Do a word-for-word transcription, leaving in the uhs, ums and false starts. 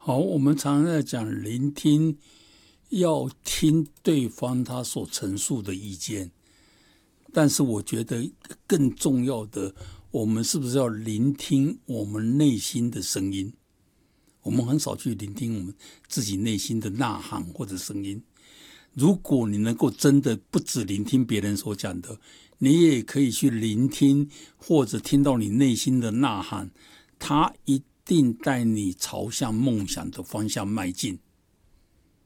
好，我们常常在讲聆听，要听对方他所陈述的意见，但是我觉得更重要的，我们是不是要聆听我们内心的声音？我们很少去聆听我们自己内心的呐喊或者声音。如果你能够真的不只聆听别人所讲的，你也可以去聆听或者听到你内心的呐喊，它一定带你朝向梦想的方向迈进。